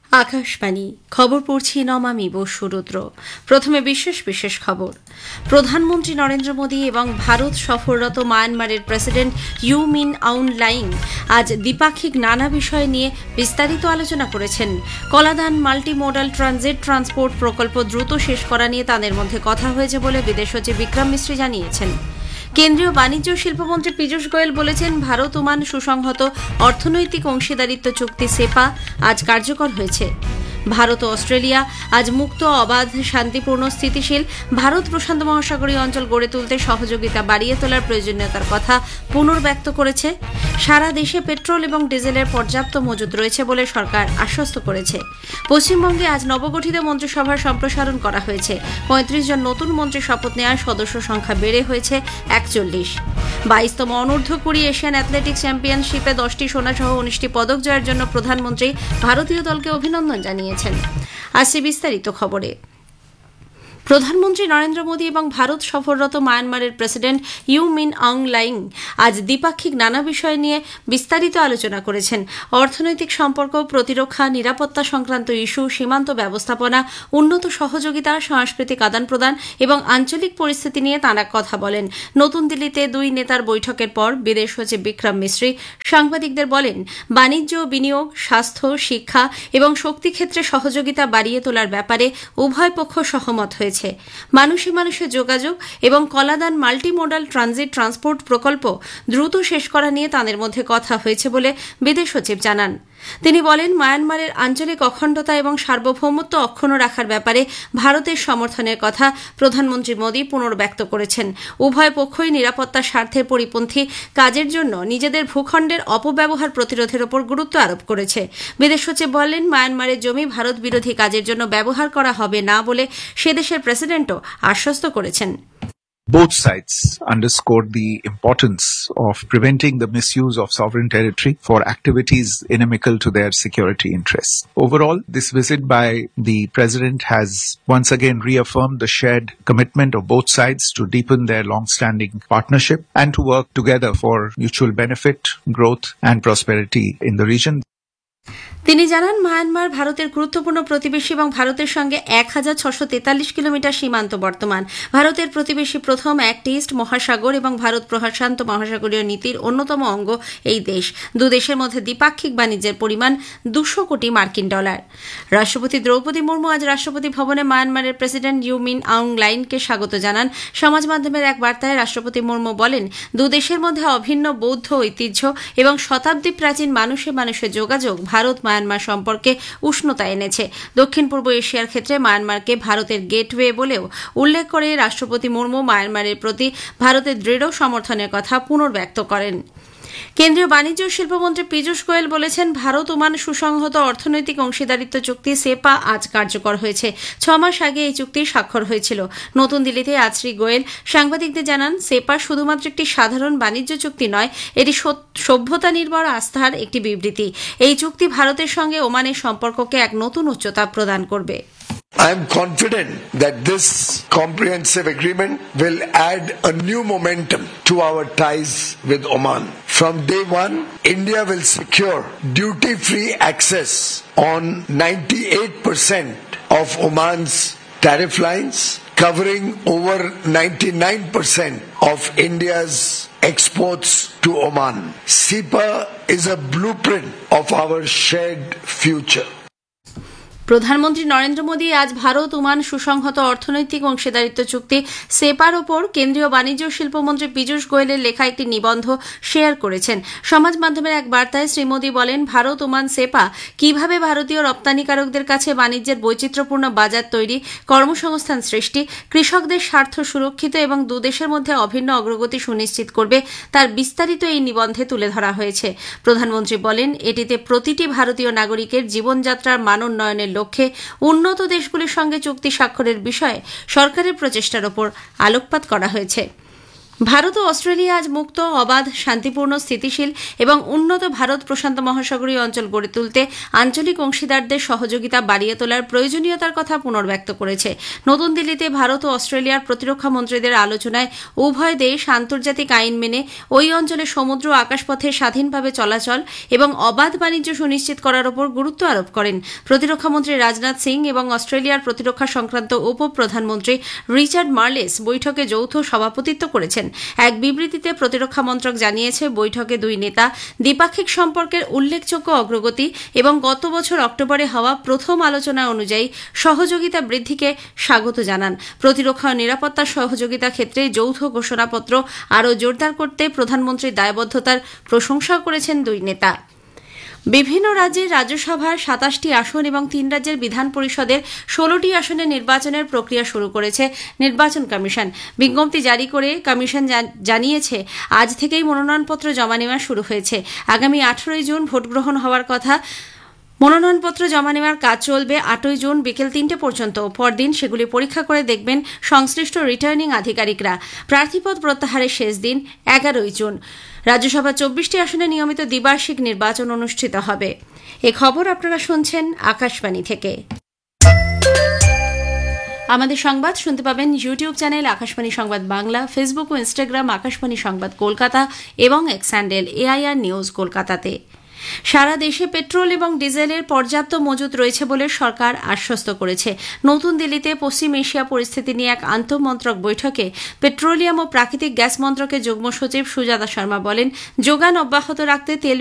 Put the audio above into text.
আকাশবাণী খবর পড়ছি নমামি বসুরুদ্র। প্রথমে বিশেষ বিশেষ খবর। প্রধানমন্ত্রী নরেন্দ্র মোদী এবং ভারত সফররত মায়ানমারের president you mean Aung lying আজ দ্বিপাক্ষিক নানা বিষয় নিয়ে বিস্তারিত আলোচনা করেছেন। কলাদান মাল্টি মোডাল ট্রান্সপোর্ট প্রকল্প দ্রুত শেষ করা নিয়ে তাদের মধ্যে কথা হয়েছে বলে বিদেশ সচিব বিক্রম মিশ্রি জানিয়েছেন। কেন্দ্রীয় বাণিজ্য ও শিল্পমন্ত্রী পীযূষ গোয়েল বলেছেন, ভারত ওমান সুসংহত অর্থনৈতিক অংশীদারিত্ব চুক্তি সেপা আজ কার্যকর হয়েছে। ভারত ও অস্ট্রেলিয়া আজ মুক্ত, অবাধ, শান্তিপূর্ণ, স্থিতিশীল ভারত প্রশান্ত মহাসাগরীয় অঞ্চল গড়ে তুলতে সহযোগিতা বাড়িয়ে তোলার প্রয়োজনীয়তার কথা পুনর্ব্যক্ত করেছে। সারা দেশে পেট্রোল এবং ডিজেলের পর্যাপ্ত মজুত রয়েছে বলে সরকার আশ্বস্ত করেছে। পশ্চিমবঙ্গে আজ নবগঠিত মন্ত্রিসভার সম্প্রসারণ করা হয়েছে। ৩৫ জন নতুন মন্ত্রী শপথ নেওয়ার সদস্য সংখ্যা বেড়ে হয়েছে ৪১। ২২তম অনূর্ধ্ব-২০ এশিয়ান অ্যাথলেটিক্স চ্যাম্পিয়নশিপে 10টি সোনাসহ 19টি পদক জয়ের জন্য প্রধানমন্ত্রী ভারতীয় দলকে অভিনন্দন জানিয়েছেন। আসছে বিস্তারিত খবরে। প্রধানমন্ত্রী নরেন্দ্র মোদী এবং ভারত সফররত মায়ানমারের president you mean Aung lying আজ দ্বিপাক্ষিক নানা বিষয় নিয়ে বিস্তারিত আলোচনা করেছেন। অর্থনৈতিক সম্পর্ক, প্রতিরক্ষা, নিরাপত্তা সংক্রান্ত ইস্যু, সীমান্ত ব্যবস্থাপনা, উন্নত সহযোগিতা, সাংস্কৃতিক আদান প্রদান এবং আঞ্চলিক পরিস্থিতি নিয়ে তাঁরা কথা বলেন। নতুন দিল্লিতে দুই নেতার বৈঠকের পর বিদেশ সচিব বিক্রম মিশ্রি সাংবাদিকদের বলেন, বাণিজ্য, বিনিয়োগ, স্বাস্থ্য, শিক্ষা এবং শক্তি ক্ষেত্রে সহযোগিতা বাড়িয়ে তোলার ব্যাপারে উভয় পক্ষ সহমত হয়েছে। মানুষে মানুষে যোগাযোগ এবং কলাদান মাল্টি মোডাল ট্রান্সপোর্ট প্রকল্প দ্রুত শেষ করা নিয়ে তাদের মধ্যে কথা হয়েছে বলে বিদেশ সচিব জানান। তিনি বলেন, মায়ানমারের আঞ্চলিক অখণ্ডতা এবং সার্বভৌমত্ব অক্ষুণ্ণ রাখার ব্যাপারে ভারতের সমর্থনের কথা প্রধানমন্ত্রী মোদী পুনর্ব্যক্ত করেছেন। উভয় পক্ষই নিরাপত্তার স্বার্থের পরিপন্থী কাজের জন্য নিজেদের ভূখণ্ডের অপব্যবহার প্রতিরোধের ওপর গুরুত্ব আরোপ করেছে। বিদেশ সচিব বলেন, মায়ানমারের জমি ভারত বিরোধী কাজের জন্য ব্যবহার করা হবে না বলে সে দেশের প্রেসিডেন্টও আশ্বস্ত করেছেন। Both sides underscored the importance of preventing the misuse of sovereign territory for activities inimical to their security interests. Overall, this visit by the President has once again reaffirmed the shared commitment of both sides to deepen their long-standing partnership and to work together for mutual benefit, growth and prosperity in the region. তিনি জানান, Myanmar ভারতের গুরুত্বপূর্ণ প্রতিবেশী এবং ভারতের সঙ্গে ১,৬৪৩ kilometre সীমান্ত বর্তমান। ভারতের প্রতিবেশী প্রথম অ্যাক্ট ইস্ট মহাসাগর এবং ভারত প্রশান্ত মহাসাগরীয় নীতির অন্যতম অঙ্গ এই দেশ। দুদেশের মধ্যে দ্বিপাক্ষিক বাণিজ্যের পরিমাণ ২০০ কোটি মার্কিন ডলার। রাষ্ট্রপতি দ্রৌপদী মুর্মু আজ রাষ্ট্রপতি ভবনে মায়ানমারের প্রেসিডেন্ট ইউ মিন আউং লাইনকে স্বাগত জানান। সমাজ মাধ্যমের এক বার্তায় রাষ্ট্রপতি মুর্মু বলেন, দুদেশের মধ্যে অভিন্ন বৌদ্ধ ঐতিহ্য এবং শতাব্দী প্রাচীন মানুষে মানুষে যোগাযোগ ভারত মায়ানমার সম্পর্কে উষ্ণতা এনেছে। দক্ষিণ পূর্ব এশিয়ার ক্ষেত্রে মায়ানমারকে ভারতের গেটওয়ে বলেও উল্লেখ করে রাষ্ট্রপতি মুর্মু মায়ানমারের প্রতি ভারতের দৃঢ় সমর্থনের কথা পুনর্ব্যক্ত করেন। কেন্দ্রীয় বাণিজ্য ও শিল্পমন্ত্রী পীযূষ গোয়েল বলেছেন, ভারত ওমান সুসংহত অর্থনৈতিক অংশীদারিত্ব চুক্তি সেপা আজ কার্যকর হয়েছে। 6 মাস আগে এই চুক্তি স্বাক্ষর হয়েছিল। নতুন দিল্লিতে আজ শ্রী গোয়েল সাংবাদিকদের জানান, সেপা শুধুমাত্র একটি সাধারণ বাণিজ্য চুক্তি নয়, এটি সভ্যতা নির্ভর আস্থার একটি বিবৃতি। এই চুক্তি ভারতের সঙ্গে ওমানের সম্পর্ককে এক নতুন উচ্চতা প্রদান করবে। I am confident that this comprehensive agreement will add a new momentum to our ties with Oman. From day one, India will secure duty-free access on 98% of Oman's tariff lines, covering over 99% of India's exports to Oman. SEPA is a blueprint of our shared future. প্রধানমন্ত্রী নরেন্দ্র মোদী আজ Bharat Oman সুসংহত অর্থনৈতিক অংশীদারিত্ব চুক্তি সেপার ওপর কেন্দ্রীয় বাণিজ্য ও শিল্পমন্ত্রী পীযূষ গোয়েলের লেখা একটি নিবন্ধ শেয়ার করেছেন। সমাজ মাধ্যমের এক বার্তায় শ্রী মোদী বলেন, ভারত ওমান সেপা কিভাবে ভারতীয় রপ্তানিকারকদের কাছে বাণিজ্যের বৈচিত্র্যপূর্ণ বাজার তৈরি, কর্মসংস্থান সৃষ্টি, কৃষকদের স্বার্থ সুরক্ষিত এবং দুদেশের মধ্যে অভিন্ন অগ্রগতি সুনিশ্চিত করবে তার বিস্তারিত এই নিবন্ধে তুলে ধরা হয়েছে। প্রধানমন্ত্রী বলেন, এটিতে প্রতিটি ভারতীয় নাগরিকের জীবনযাত্রার মান উন্নয়নের লক্ষ্যে উন্নত দেশগুলির সঙ্গে চুক্তি স্বাক্ষরের বিষয়ে সরকারের প্রচেষ্টার ওপর আলোকপাত করা হয়েছে। ভারত ও অস্ট্রেলিয়া আজ মুক্ত, অবাধ, শান্তিপূর্ণ, স্থিতিশীল এবং উন্নত ভারত প্রশান্ত মহাসাগরীয় অঞ্চল গড়ে তুলতে আঞ্চলিক অংশীদারদের সহযোগিতা বাড়িয়ে তোলার প্রয়োজনীয়তার কথা পুনর্ব্যক্ত করেছে। নতুন দিল্লিতে ভারত ও অস্ট্রেলিয়ার প্রতিরক্ষা মন্ত্রীদের আলোচনায় উভয় দেশ আন্তর্জাতিক আইন মেনে ওই অঞ্চলে সমুদ্র ও আকাশপথে স্বাধীনভাবে চলাচল এবং অবাধ বাণিজ্য সুনিশ্চিত করার উপর গুরুত্ব আরোপ করেন। প্রতিরক্ষামন্ত্রী রাজনাথ সিং এবং অস্ট্রেলিয়ার প্রতিরক্ষা সংক্রান্ত উপপ্রধানমন্ত্রী রিচার্ড মার্লেস বৈঠকে যৌথ সভাপতিত্ব করেছেন। এক বিবৃতিতে প্রতিরক্ষা মন্ত্রক জানিয়েছে, বৈঠকে দুই নেতা দ্বিপাক্ষিক সম্পর্কের উল্লেখযোগ্য অগ্রগতি এবং গত বছর অক্টোবরে হওয়া প্রথম আলোচনা অনুযায়ী সহযোগিতা বৃদ্ধিকে স্বাগত জানান। প্রতিরক্ষা ও নিরাপত্তা সহযোগিতা ক্ষেত্রে যৌথ ঘোষণাপত্র আরও জোরদার করতে প্রধানমন্ত্রীর দায়বদ্ধতার প্রশংসা করেছেন দুই নেতা। বিভিন্ন রাজ্যের রাজ্যসভার ২৭টি আসন এবং ৩ রাজ্যের বিধান পরিষদের ১৬টি আসনে নির্বাচনের প্রক্রিয়া শুরু করেছে নির্বাচন কমিশন। বিজ্ঞপ্তি জারি করে কমিশন জানিয়েছে, আজ থেকেই মনোনয়নপত্র জমা নেওয়া শুরু হয়েছে। আগামী ১৮ জুন ভোটগ্রহণ হওয়ার কথা। মনোনয়নপত্র জমা নেওয়ার কাজ চলবে ৮ জুন বিকেল ৩টে পর্যন্ত। পরদিন সেগুলি পরীক্ষা করে দেখবেন সংশ্লিষ্ট রিটার্নিং আধিকারিকরা। প্রার্থীপদ প্রত্যাহারের শেষ দিন ১১ জুন। রাজ্যসভা ২৪টি আসনে নিয়মিত দ্বিবার্ষিক নির্বাচন অনুষ্ঠিত হবে। এ খবর আপনারা শুনছেন আকাশবাণী থেকে। আমাদের সংবাদ শুনতে পাবেন ইউটিউব চ্যানেল আকাশবাণী সংবাদ বাংলা, ফেসবুক ও ইনস্টাগ্রাম আকাশবাণী সংবাদ কলকাতা এবং এক্স হ্যান্ডেল AIR নিউজ কলকাতাতে। সারা দেশে পেট্রোল এবং ডিজেলের পর্যাপ্ত মজুত রয়েছে বলে সরকার আশ্বস্ত করেছে। নতুন দিল্লিতে পশ্চিম এশিয়া পরিস্থিতি নিয়ে এক আন্তঃমন্ত্রক বৈঠকে পেট্রোলিয়াম ও প্রাকৃতিক গ্যাস মন্ত্রকের যুগ্ম সচিব সুজাতা শর্মা বলেন, যোগান অব্যাহত রাখতে তেল